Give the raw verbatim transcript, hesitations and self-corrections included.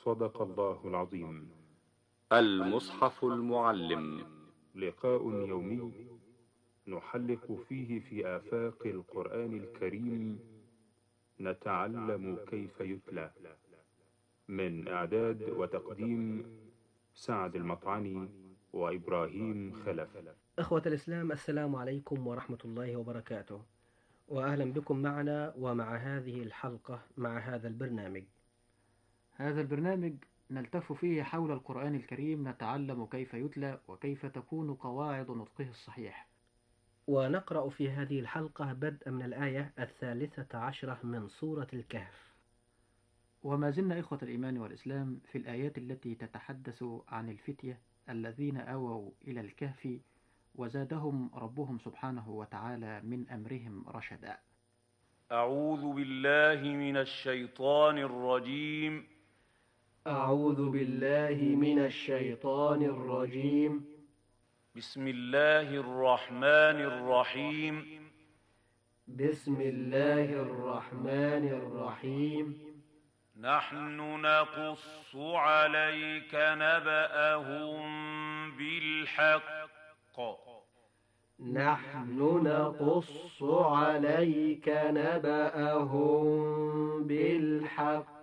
صدق الله العظيم. المصحف المعلم، لقاء يومي نحلق فيه في آفاق القرآن الكريم، نتعلم كيف يتلى. من إعداد وتقديم سعد المطعني وإبراهيم خلف. إخوة الإسلام، السلام عليكم ورحمة الله وبركاته، وأهلا بكم معنا ومع هذه الحلقة مع هذا البرنامج. هذا البرنامج نلتف فيه حول القرآن الكريم، نتعلم كيف يتلى وكيف تكون قواعد نطقه الصحيح. ونقرأ في هذه الحلقة بدءا من الآية الثالثة عشرة من سورة الكهف. وما زلنا إخوة الإيمان والإسلام في الآيات التي تتحدث عن الفتية الذين آووا إلى الكهف وزادهم ربهم سبحانه وتعالى من أمرهم رشدا. أعوذ بالله من الشيطان الرجيم. أعوذ بالله من الشيطان الرجيم. بسم الله الرحمن الرحيم. بسم الله الرحمن الرحيم. نحن نقص عليك نبأهم بالحق. نحن نقص عليك نبأهم بالحق.